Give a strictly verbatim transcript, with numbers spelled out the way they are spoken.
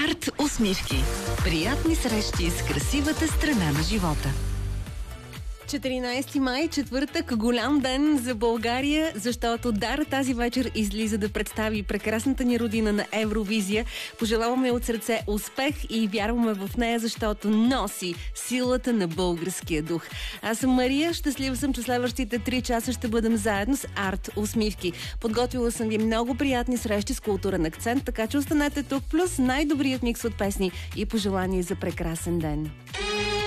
Арт усмивки. Приятни срещи с красивата страна на живота. четиринайсети май, четвъртък, голям ден за България, защото Дара тази вечер излиза да представи прекрасната ни родина на Евровизия. Пожелаваме от сърце успех и вярваме в нея, защото носи силата на българския дух. Аз съм Мария, щастлива съм, че следващите три часа ще бъдем заедно с Арт усмивки. Подготвила съм ви много приятни срещи с културен акцент, така че останете тук, плюс най-добрият микс от песни и пожелания за прекрасен ден.